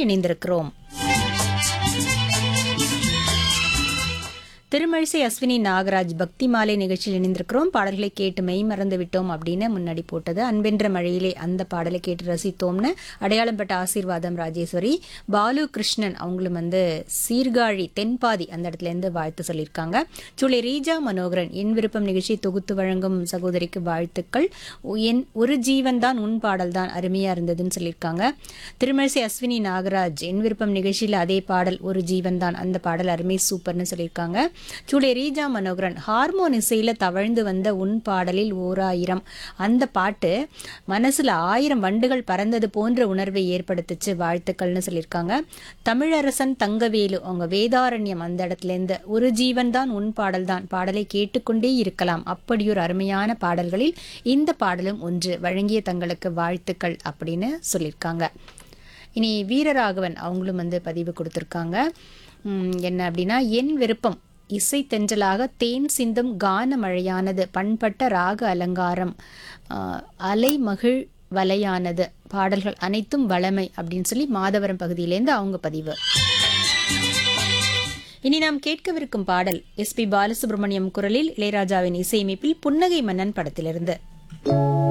இணைந்திருக்கிறோம். திருமழிசை அஸ்வினி நாகராஜ் பக்தி மாலை நிகழ்ச்சியில் இணைந்திருக்கிறோம். பாடல்களை கேட்டு மெய் மறந்து விட்டோம் அப்படின்னு முன்னாடி போட்டது. அன்பென்ற மழையிலே அந்த பாடலை கேட்டு ரசித்தோம்னு அடையாளம் பெற்ற ஆசீர்வாதம் ராஜேஸ்வரி. பாலு கிருஷ்ணன் அவங்களும் சீர்காழி தென்பாதி அந்த இடத்துல இருந்து வாழ்த்து சொல்லியிருக்காங்க. சுளி ரீஜா மனோகரன் என் விருப்பம் நிகழ்ச்சி தொகுத்து வழங்கும் சகோதரிக்கு வாழ்த்துக்கள். என் ஒரு ஜீவன் தான் உன் பாடல் தான் அருமையா இருந்ததுன்னு சொல்லியிருக்காங்க. திருமழிசை அஸ்வினி நாகராஜ் என் விருப்பம் நிகழ்ச்சியில் அதே பாடல் ஒரு ஜீவன் தான், அந்த பாடல் அருமை சூப்பர்னு சொல்லியிருக்காங்க. சுளே ரீஜா மனோகரன் ஹார்மோன் இசையில தவழ்ந்து வந்த உன் பாடலில் 1000 அந்த பாட்டு மனசுல 1000 வண்டுகள் பறந்தது போன்ற உணர்வை ஏற்படுத்துச்சு, வாழ்த்துக்கள்னு சொல்லியிருக்காங்க. தமிழரசன் தங்கவேலு அவங்க வேதாரண்யம் அந்த இடத்துல இருந்து ஒரு ஜீவன் தான் உன் பாடல் தான் பாடலை கேட்டுக்கொண்டே இருக்கலாம், அப்படி ஒரு அருமையான பாடல்களில் இந்த பாடலும் ஒன்று, வழங்கிய தங்களுக்கு வாழ்த்துக்கள் அப்படின்னு சொல்லியிருக்காங்க. இனி வீரராகவன் அவங்களும் பதிவு கொடுத்துருக்காங்க. என்ன அப்படின்னா, என் விருப்பம் இசை தென்றலாக தேன் சிந்தும் கான மழையானது, பண்பட்ட ராக அலங்காரம், அலை மகிழ் வலையானது, பாடல்கள் அனைத்தும் வளமை அப்படின்னு சொல்லி மாதவரம் பகுதியிலேருந்து அவங்க பதிவு. இனி நாம் கேட்கவிருக்கும் பாடல் எஸ்பி பாலசுப்ரமணியம் குரலில் இளையராஜாவின் இசையமைப்பில் புன்னகை மன்னன் படத்திலிருந்து.